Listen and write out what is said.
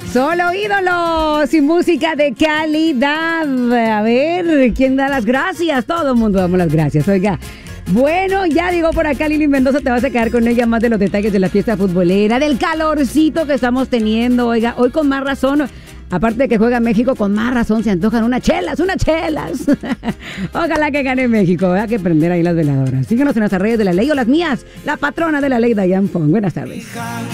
Solo ídolos y música de calidad. A ver, ¿quién da las gracias? Todo el mundo damos las gracias, oiga. Bueno, ya digo por acá, Lili Mendoza, te vas a quedar con ella más de los detalles de la fiesta futbolera, del calorcito que estamos teniendo, oiga, hoy con más razón. Aparte de que juega México, con más razón se antojan unas chelas. Ojalá que gane México, hay que prender ahí las veladoras. Síguenos en las redes de la ley o las mías, la patrona de la ley, Dayan Fong. Buenas tardes.